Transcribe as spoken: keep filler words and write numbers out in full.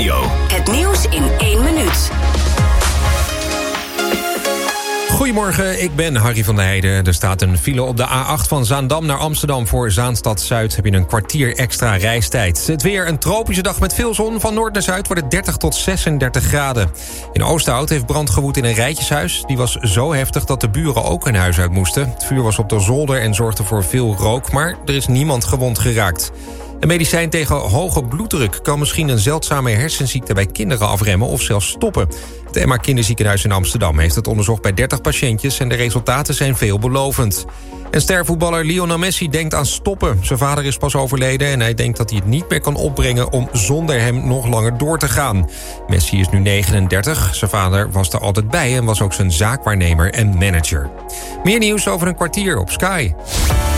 Radio. Het nieuws in één minuut. Goedemorgen, ik ben Harry van der Heijden. Er staat een file op de A acht van Zaandam naar Amsterdam. Voor Zaanstad-Zuid heb je een kwartier extra reistijd. Het weer een tropische dag met veel zon. Van noord naar zuid wordt het dertig tot zesendertig graden. In Oosterhout heeft brand gewoed in een rijtjeshuis. Die was zo heftig dat de buren ook hun huis uit moesten. Het vuur was op de zolder en zorgde voor veel rook, maar er is niemand gewond geraakt. Een medicijn tegen hoge bloeddruk kan misschien een zeldzame hersenziekte bij kinderen afremmen of zelfs stoppen. Het Emma Kinderziekenhuis in Amsterdam heeft het onderzocht bij dertig patiëntjes en de resultaten zijn veelbelovend. En stervoetballer Lionel Messi denkt aan stoppen. Zijn vader is pas overleden en hij denkt dat hij het niet meer kan opbrengen om zonder hem nog langer door te gaan. Messi is nu negenendertig. Zijn vader was er altijd bij en was ook zijn zaakwaarnemer en manager. Meer nieuws over een kwartier op Sky.